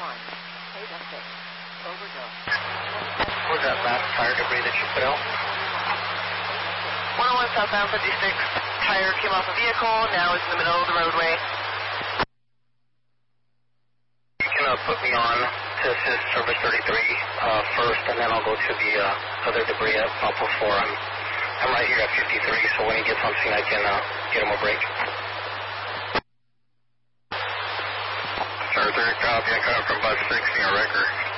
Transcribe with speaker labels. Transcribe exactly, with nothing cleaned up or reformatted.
Speaker 1: one. Hey, that's it. Over go.
Speaker 2: What was that last tire debris that you put out?
Speaker 3: one oh one southbound fifty-six. Tire came off a vehicle, now it's in the middle of the roadway.
Speaker 2: You can uh, put me on to assist service thirty-three uh, first, and then I'll go to the uh, other debris at Pump four. I'm, I'm right here at fifty-three, so when he gets on scene, I can uh, get him a break.
Speaker 4: Sir, third copy, I'm coming from bus sixty, a record.